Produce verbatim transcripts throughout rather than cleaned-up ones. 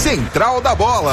Central da Bola.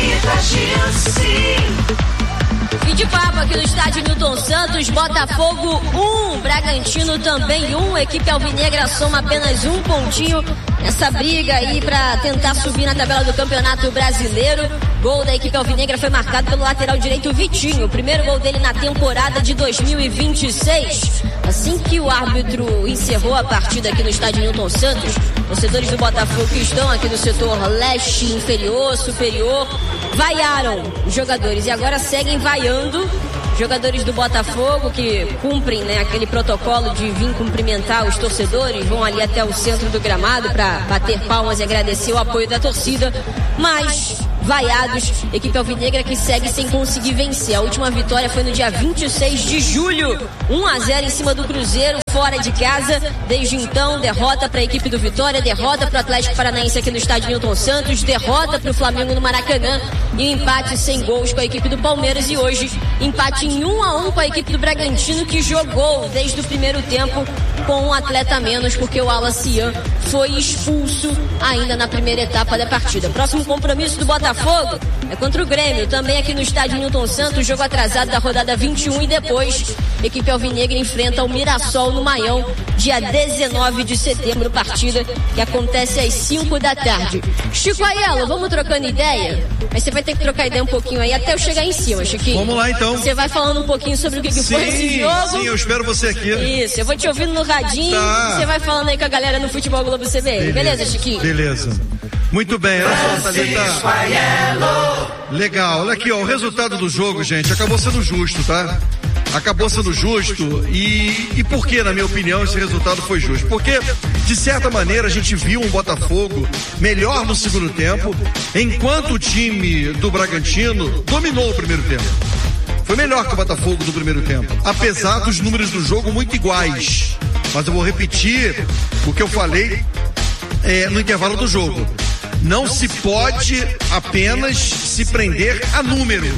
Fim de papo aqui no estádio Newton Santos. Botafogo um, Bragantino também um. Equipe alvinegra soma apenas um pontinho nessa briga aí pra tentar subir na tabela do Campeonato Brasileiro. Gol da equipe alvinegra foi marcado pelo lateral direito Vitinho, o primeiro gol dele na temporada de dois mil e vinte e seis. Assim que o árbitro encerrou a partida aqui no estádio Newton Santos, torcedores do Botafogo que estão aqui no setor leste, inferior, superior, vaiaram os jogadores e agora seguem vaiando jogadores do Botafogo que cumprem, né, aquele protocolo de vir cumprimentar os torcedores, vão ali até o centro do gramado para bater palmas e agradecer o apoio da torcida, mas vaiados, equipe alvinegra que segue sem conseguir vencer. A última vitória foi no dia vinte e seis de julho, um a zero em cima do Cruzeiro, fora de casa. Desde então, derrota para a equipe do Vitória, derrota para o Atlético Paranaense aqui no estádio Newton Santos, derrota para o Flamengo no Maracanã e empate sem gols com a equipe do Palmeiras. E hoje, empate em um a um com a equipe do Bragantino, que jogou desde o primeiro tempo com um atleta a menos, porque o Alacian foi expulso ainda na primeira etapa da partida. Próximo compromisso do Botafogo é contra o Grêmio, também aqui no estádio Newton Santos, jogo atrasado da rodada vinte e um, e depois a equipe alvinegra enfrenta o Mirassol no Maião, dia dezenove de setembro, partida que acontece às cinco da tarde. Chico Aiello, vamos trocando ideia? Mas você vai ter que trocar ideia um pouquinho aí até eu chegar em cima, Chiquinho. Vamos lá então. Você vai falando um pouquinho sobre o que, que sim, foi esse jogo. Sim, eu espero você aqui. Isso, eu vou te ouvindo no radinho, tá. Você vai falando aí com a galera no Futebol Globo C B N. Beleza, Beleza Chiquinho? Beleza. Muito bem, olha só, Thalita. Legal, olha aqui, ó, o resultado do jogo, gente, acabou sendo justo, tá? Acabou sendo justo e, e por que, na minha opinião, esse resultado foi justo? Porque, de certa maneira, a gente viu um Botafogo melhor no segundo tempo, enquanto o time do Bragantino dominou o primeiro tempo. Foi melhor que o Botafogo do primeiro tempo, apesar dos números do jogo muito iguais. Mas eu vou repetir o que eu falei é, no intervalo do jogo. Não se pode apenas se prender a número.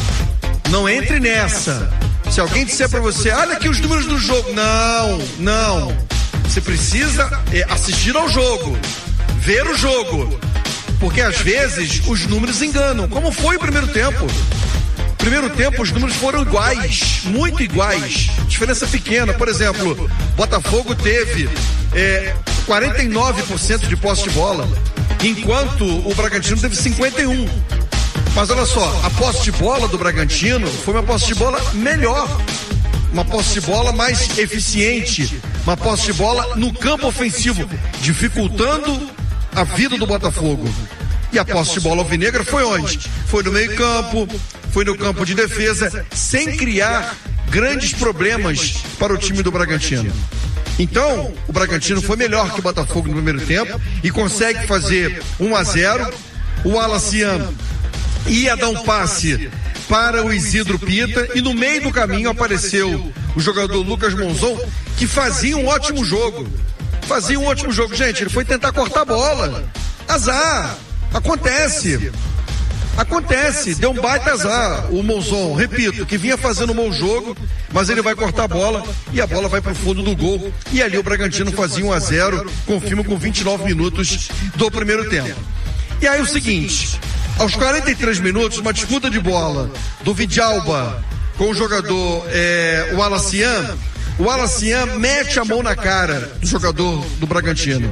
Não entre nessa. Se alguém disser pra você, olha aqui os números do jogo. Não, não. Você precisa é, assistir ao jogo, ver o jogo. Porque às vezes os números enganam, como foi o primeiro tempo. Primeiro tempo os números foram iguais, muito iguais, diferença pequena. Por exemplo, Botafogo teve é, quarenta e nove por cento de posse de bola, enquanto o Bragantino teve cinquenta e um por cento. Mas olha só, a posse de bola do Bragantino foi uma posse de bola melhor, uma posse de bola mais eficiente, uma posse de bola no campo ofensivo, dificultando a vida do Botafogo. E a posse de bola alvinegra foi onde? Foi no meio campo, foi no campo de defesa, sem criar grandes problemas para o time do Bragantino. Então, o Bragantino foi melhor que o Botafogo no primeiro tempo e consegue fazer um a zero. O Alacian ia dar um passe para o Isidro Pita e no meio do caminho apareceu o jogador Lucas Monzon, que fazia um ótimo jogo. Fazia um ótimo jogo. Gente, ele foi tentar cortar a bola. Azar. Acontece. Acontece. Deu um baita azar. O Monzon, repito, que vinha fazendo um bom jogo, mas ele vai cortar a bola e a bola vai para o fundo do gol. E ali o Bragantino fazia um a zero, confirma com vinte e nove minutos do primeiro tempo. E aí o seguinte, aos quarenta e três minutos, uma disputa de bola do Vidalba com o jogador é, o Alacian. O Alacian mete a mão na cara do jogador do Bragantino.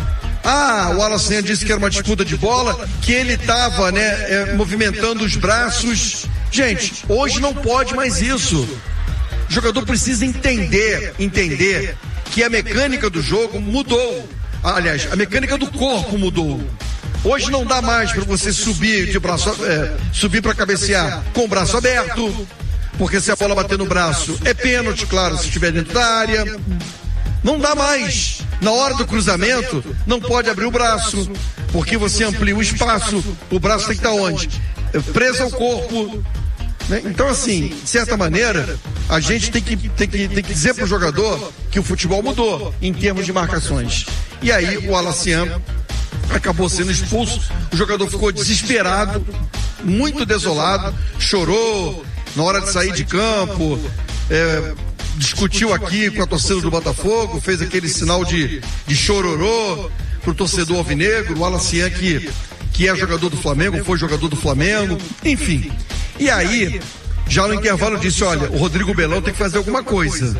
Ah, o Alacian disse que era uma disputa de bola, que ele estava, né, é, movimentando os braços. Gente, hoje não pode mais isso. O jogador precisa entender, entender que a mecânica do jogo mudou. Aliás, a mecânica do corpo mudou. Hoje não dá mais para você subir de braço, é, subir para cabecear com o braço aberto, porque se a bola bater no braço é pênalti, claro, se estiver dentro da área. Não dá mais. Na hora do cruzamento, não pode abrir o braço, porque você amplia o espaço, o braço tem que estar onde? Preso ao corpo. Né? Então, assim, de certa maneira, a gente tem que, tem que, tem que dizer pro jogador que o futebol mudou em termos de marcações. E aí o Alacian acabou sendo expulso, o jogador ficou desesperado, muito desolado, chorou na hora de sair de campo, é, discutiu aqui com a torcida do Botafogo, fez aquele sinal de, de chororô pro torcedor alvinegro. O Alacian que, que é jogador do Flamengo, foi jogador do Flamengo, enfim. E aí, já no intervalo disse, olha, o Rodrigo Belão tem que fazer alguma coisa.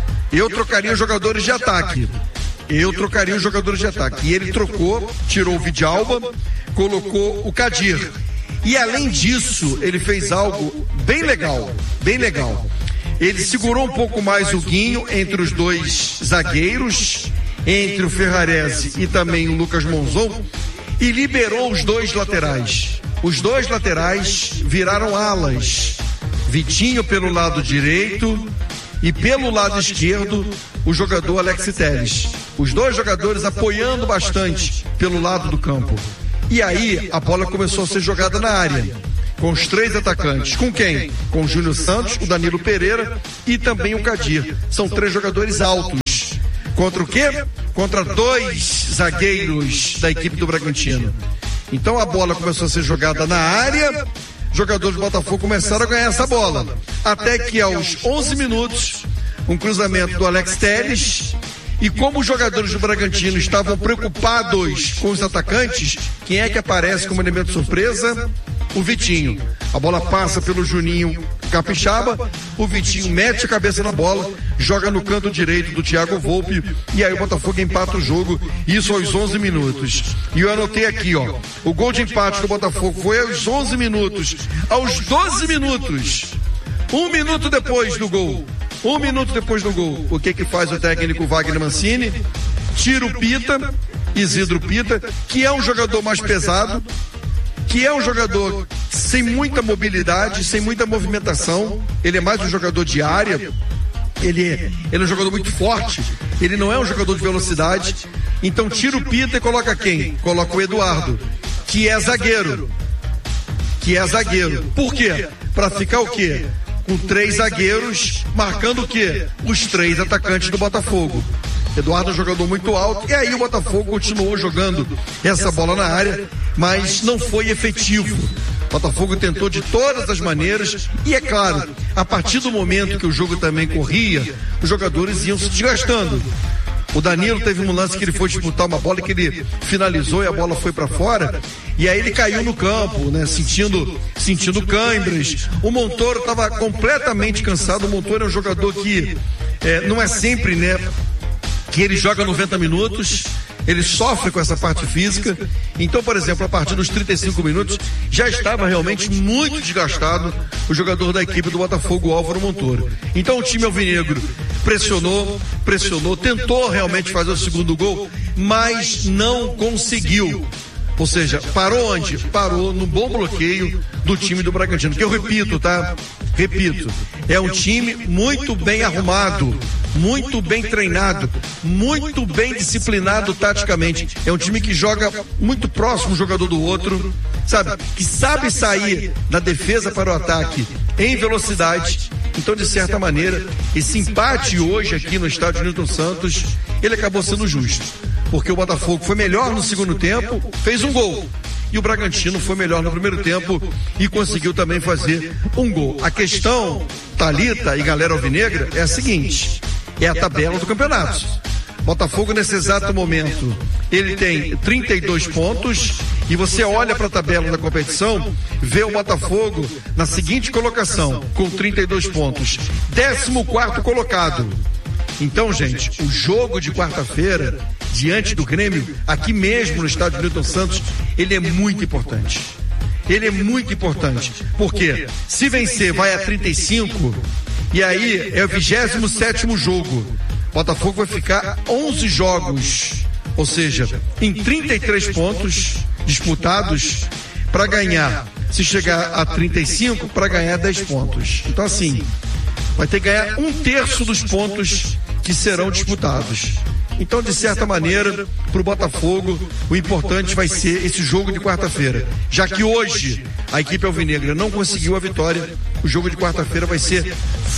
Eu trocaria os jogadores de ataque. Eu trocaria os jogadores de ataque. E ele trocou, tirou o Vidalba, colocou o Kadir. E além disso, ele fez algo bem legal, bem legal. Ele segurou um pouco mais o Guinho entre os dois zagueiros, entre o Ferrarese e também o Lucas Monzon, e liberou os dois laterais. Os dois laterais viraram alas. Vitinho pelo lado direito e pelo lado esquerdo o jogador Alex Telles. Os dois jogadores apoiando bastante pelo lado do campo. E aí a bola começou a ser jogada na área, com os três atacantes. Com quem? Com o Júnior Santos, o Danilo Pereira e também o Kadir. São três jogadores altos. Contra o quê? Contra dois zagueiros da equipe do Bragantino. Então a bola começou a ser jogada na área, jogadores do Botafogo começaram a ganhar essa bola. Até que aos onze minutos, um cruzamento do Alex Telles. E como os jogadores do Bragantino estavam preocupados com os atacantes, quem é que aparece como elemento surpresa? O Vitinho. A bola passa pelo Juninho Capixaba, o Vitinho mete a cabeça na bola, joga no canto direito do Thiago Volpe, e aí o Botafogo empata o jogo, isso aos onze minutos. E eu anotei aqui, ó, o gol de empate do Botafogo foi aos onze minutos. Aos doze minutos, um minuto depois do gol, Um minuto depois do gol, o que que faz o técnico Wagner Mancini? Tira o Pita, Isidro Pita, que é um jogador mais pesado, que é um jogador sem muita mobilidade, sem muita movimentação. Ele é mais um jogador de área. Ele, ele é um jogador muito forte. Ele não é um jogador de velocidade. Então tira o Pita e coloca quem? Coloca o Eduardo, que é zagueiro. Que é zagueiro. Por quê? Pra ficar o quê? Com três zagueiros, marcando o quê? Os três atacantes do Botafogo. Eduardo é um jogador muito alto, e aí o Botafogo continuou jogando essa bola na área, mas não foi efetivo. O Botafogo tentou de todas as maneiras, e é claro, a partir do momento que o jogo também corria, os jogadores iam se desgastando. O Danilo teve um lance que ele foi disputar uma bola que ele finalizou e a bola foi para fora, e aí ele caiu no campo, né, sentindo, sentindo câimbras. O Montoro estava completamente cansado. O Montoro é um jogador que é, não é sempre, né, que ele joga noventa minutos, ele sofre com essa parte física. Então, por exemplo, a partir dos trinta e cinco minutos, já estava realmente muito desgastado o jogador da equipe do Botafogo, Álvaro Montoro. Então o time alvinegro pressionou, pressionou, tentou realmente fazer o segundo gol, mas não conseguiu. Ou seja, parou onde? Parou no bom bloqueio do time do Bragantino, que eu repito, tá? Repito, é um time muito bem arrumado, muito bem treinado, muito bem disciplinado taticamente. É um time que joga muito próximo um jogador do outro, sabe? Que sabe sair da defesa para o ataque em velocidade. Então, de certa maneira, esse empate hoje aqui no estádio Newton Santos, ele acabou sendo justo. Porque o Botafogo foi melhor no segundo tempo, fez um gol. E o Bragantino foi melhor no primeiro tempo e conseguiu também fazer um gol. A questão, Thalita e galera alvinegra, é a seguinte: é a tabela do campeonato. Botafogo, nesse exato momento, ele tem trinta e dois pontos, e você olha para a tabela da competição, vê o Botafogo na seguinte colocação, com trinta e dois pontos, décimo quarto colocado. Então, gente, o jogo de quarta-feira, diante do Grêmio, aqui mesmo no estádio Newton Santos, ele é muito importante. Ele é muito importante. Porque se vencer, vai a trinta e cinco, e aí é o vigésimo sétimo jogo. Botafogo vai ficar onze jogos, ou seja, em trinta e três pontos disputados para ganhar. Se chegar a trinta e cinco, para ganhar dez pontos. Então, assim, vai ter que ganhar um terço dos pontos que serão disputados. Então, de certa maneira, para o Botafogo, o importante vai ser esse jogo de quarta-feira. Já que hoje a equipe alvinegra não conseguiu a vitória, o jogo de quarta-feira vai ser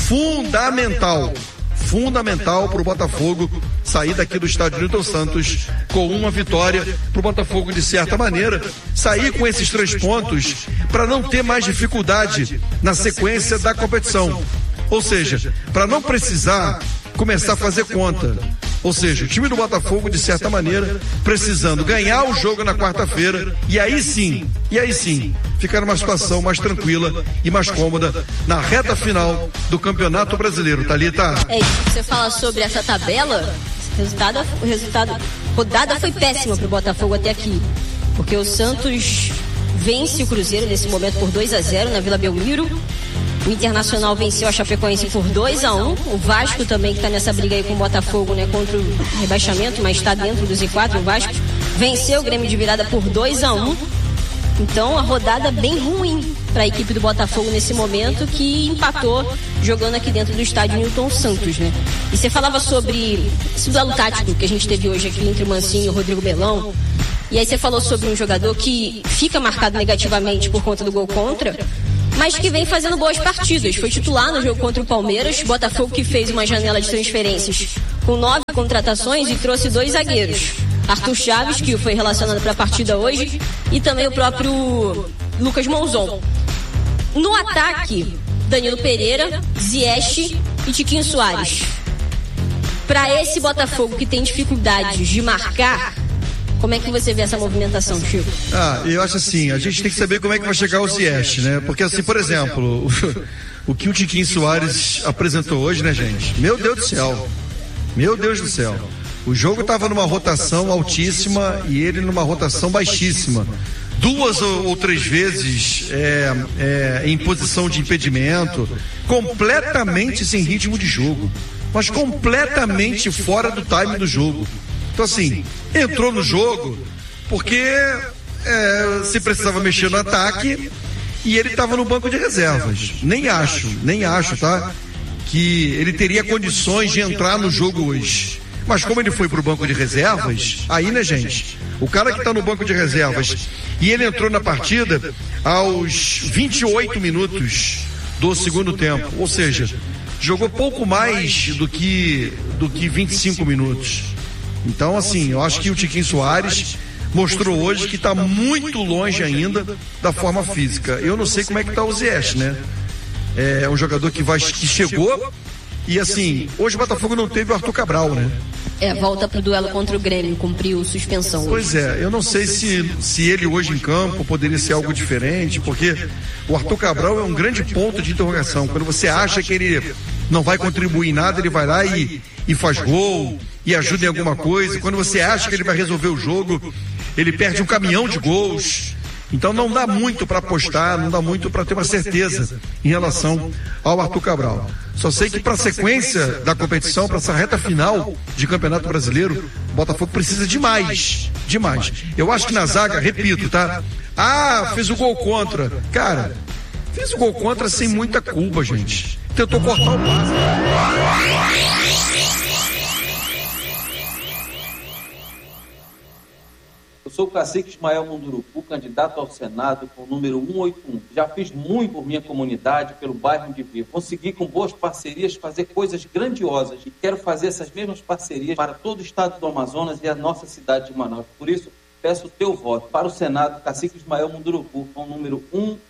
fundamental. Fundamental para o Botafogo sair daqui do estádio Newton Santos com uma vitória, para o Botafogo, de certa maneira, sair com esses três pontos para não ter mais dificuldade na sequência da competição. Ou seja, para não precisar começar a fazer conta. Ou seja, o time do Botafogo, de certa maneira, precisando ganhar o jogo na quarta-feira, e aí sim, e aí sim, ficar numa situação mais tranquila e mais cômoda na reta final do Campeonato Brasileiro. Thalita? É isso que você fala sobre essa tabela. O resultado, o resultado, rodada foi péssima pro Botafogo até aqui, porque o Santos vence o Cruzeiro nesse momento por dois a zero na Vila Belmiro. O Internacional venceu a Chapecoense por dois a um. O Vasco também, que está nessa briga aí com o Botafogo, né, contra o rebaixamento, mas está dentro do Z quatro. O Vasco venceu o Grêmio de virada por dois a um. Então, a rodada bem ruim para a equipe do Botafogo nesse momento, que empatou jogando aqui dentro do estádio Newton Santos, né? E você falava sobre esse duelo tático que a gente teve hoje aqui entre o Mancinho e o Rodrigo Belão. E aí você falou sobre um jogador que fica marcado negativamente por conta do gol contra, mas que vem fazendo boas partidas. Foi titular no jogo contra o Palmeiras, Botafogo que fez uma janela de transferências com nove contratações e trouxe dois zagueiros. Arthur Chaves, que foi relacionado para a partida hoje, e também o próprio Lucas Monzon. No ataque, Danilo Pereira, Ziyech e Tiquinho Soares. Para esse Botafogo que tem dificuldades de marcar, como é que você vê essa movimentação, Chico? Ah, eu acho assim, a gente tem que saber como é que vai chegar o Ziyech, né? Porque assim, por exemplo, o, o que o Tiquinho Soares apresentou hoje, né, gente? Meu Deus do céu. Meu Deus do céu. O jogo estava numa rotação altíssima e ele numa rotação baixíssima. Duas ou, ou três vezes é, é, em posição de impedimento, completamente sem ritmo de jogo, mas completamente fora do time do jogo. Então assim, entrou no jogo porque é, se precisava mexer no ataque e ele estava no banco de reservas. Nem acho, nem acho, tá? Que ele teria condições de entrar no jogo hoje. Mas como ele foi pro banco de reservas, aí, né, gente? O cara que tá no banco de reservas e ele entrou na partida aos vinte e oito minutos do segundo tempo, ou seja, jogou pouco mais do que, do que vinte e cinco minutos. Então, assim, eu acho que o Tiquinho Soares mostrou hoje que está muito longe ainda da forma física. Eu não sei como é que tá o Ziyech, né? É um jogador que, vai, que chegou e, assim, hoje o Botafogo não teve o Arthur Cabral, né? É, volta pro duelo contra o Grêmio, cumpriu suspensão. Pois é, eu não sei se, se ele hoje em campo poderia ser algo diferente, porque o Arthur Cabral é um grande ponto de interrogação. Quando você acha que ele não vai contribuir em nada, ele vai lá e, e faz gol, e ajuda em alguma coisa. Quando você acha que ele vai resolver o jogo, ele perde um caminhão de gols. Então não dá muito para apostar, não dá muito para ter uma certeza em relação ao Arthur Cabral. Só sei que para a sequência da competição, para essa reta final de Campeonato Brasileiro, o Botafogo precisa de mais, demais. Eu acho que na zaga, repito, tá? Ah, fez o gol contra. Cara, fez o gol contra sem muita culpa, gente. Tentou cortar o passe. Eu sou o cacique Ismael Munduruku, candidato ao Senado com o número cento e oitenta e um. Já fiz muito por minha comunidade, pelo bairro onde vivo. Consegui, com boas parcerias, fazer coisas grandiosas e quero fazer essas mesmas parcerias para todo o estado do Amazonas e a nossa cidade de Manaus. Por isso, peço o teu voto para o Senado, cacique Ismael Munduruku, com o número cento e oitenta e um.